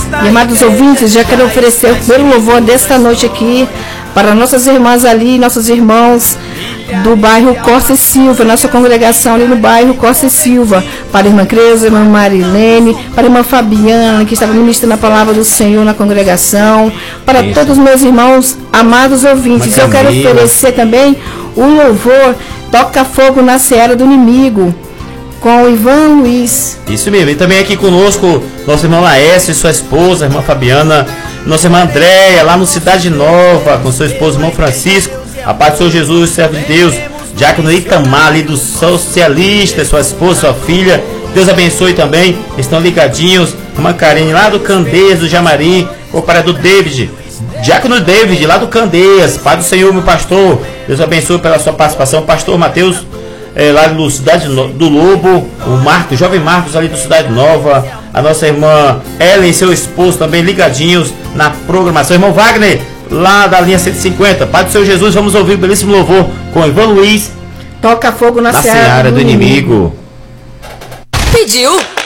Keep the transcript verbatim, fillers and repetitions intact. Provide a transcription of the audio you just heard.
E, amados ouvintes, já quero oferecer o primeiro louvor desta noite aqui para nossas irmãs ali, nossos irmãos do bairro Costa e Silva, nossa congregação ali no bairro Costa e Silva, para a irmã Creuza, a irmã Marilene, para a irmã Fabiana, que estava ministrando a palavra do Senhor na congregação, para Isso. todos os meus irmãos, amados ouvintes. Eu quero oferecer também o louvor Toca Fogo na Seara do Inimigo, com o Ivan Luiz. Isso mesmo, e também aqui conosco nosso irmão Laércio e sua esposa, a irmã Fabiana, nossa irmã Andréia, lá no Cidade Nova, com seu esposo, irmão Francisco, a paz do Senhor Jesus, servo de Deus, Diácono Itamar, ali do Socialista, sua esposa, sua filha, Deus abençoe também, estão ligadinhos, irmã Karine, lá do Candeias, do Jamarim, o pai do David, Diácono David, lá do Candeias, Pai do Senhor, meu pastor, Deus abençoe pela sua participação, pastor Mateus, É, lá do Cidade do Lobo, o Marcos, o jovem Marcos ali do Cidade Nova, a nossa irmã Ellen e seu esposo também ligadinhos na programação. Irmão Wagner, lá da linha cento e cinquenta, Pai do Senhor Jesus, vamos ouvir o belíssimo louvor com Ivan Luiz. Toca Fogo na, na Seara do, do Inimigo. Pediu,